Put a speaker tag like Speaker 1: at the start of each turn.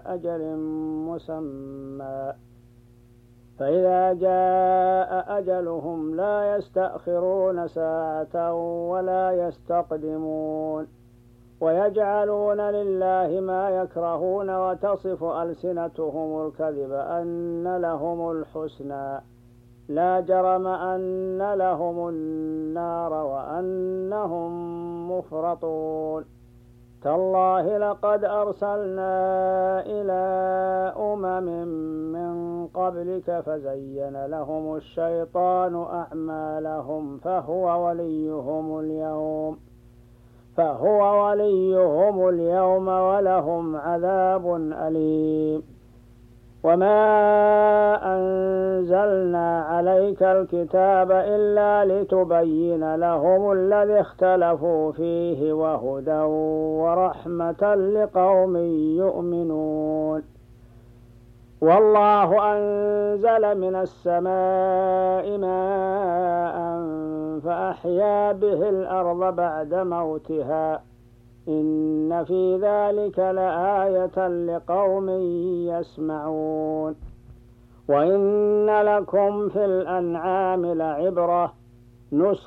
Speaker 1: أجل مسمى فإذا جاء أجلهم لا يستأخرون ساعة ولا يستقدمون ويجعلون لله ما يكرهون وتصف ألسنتهم الكذب أن لهم الحسنى لا جرم أن لهم النار وأنهم مفرطون تالله لقد أرسلنا إلى من قبلك فزين لهم الشيطان أعمالهم فهو وليهم اليوم ولهم عذاب أليم وما أنزلنا عليك الكتاب إلا لتبين لهم الذي اختلفوا فيه وهدى ورحمة لقوم يؤمنون والله أنزل من السماء ماء فأحيا به الأرض بعد موتها إن في ذلك لآية لقوم يسمعون وإن لكم في الأنعام لعبرة نسقي